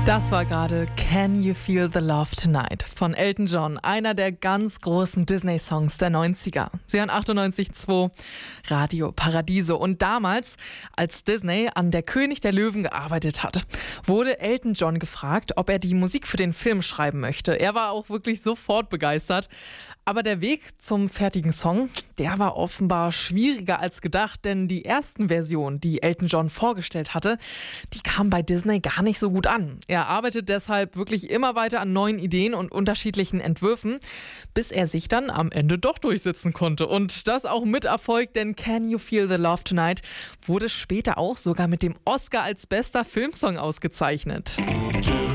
Das war gerade Can You Feel the Love Tonight von Elton John, einer der ganz großen Disney-Songs der 90er. Sie hören 98.2 Radio Paradiso. Und damals, als Disney an Der König der Löwen gearbeitet hat, wurde Elton John gefragt, ob er die Musik für den Film schreiben möchte. Er war auch wirklich sofort begeistert. Aber der Weg zum fertigen Song, der war offenbar schwieriger als gedacht, denn die ersten Versionen, die Elton John vorgestellt hatte, die kamen bei Disney gar nicht so gut an. Er arbeitet deshalb wirklich immer weiter an neuen Ideen und unterschiedlichen Entwürfen, bis er sich dann am Ende doch durchsetzen konnte. Und das auch mit Erfolg, denn Can You Feel the Love Tonight wurde später auch sogar mit dem Oscar als bester Filmsong ausgezeichnet.